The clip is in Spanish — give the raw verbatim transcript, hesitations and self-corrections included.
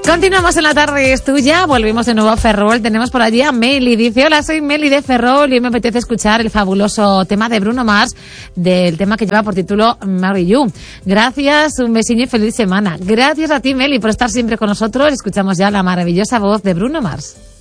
Continuamos en la tarde, es tuya. Volvimos de nuevo a Ferrol. Tenemos por allí a Meli. Dice, hola, soy Meli de Ferrol y me apetece escuchar el fabuloso tema de Bruno Mars, del tema que lleva por título Marry You. Gracias, un besillo y feliz semana. Gracias a ti, Meli, por estar siempre con nosotros. Escuchamos ya la maravillosa voz de Bruno Mars.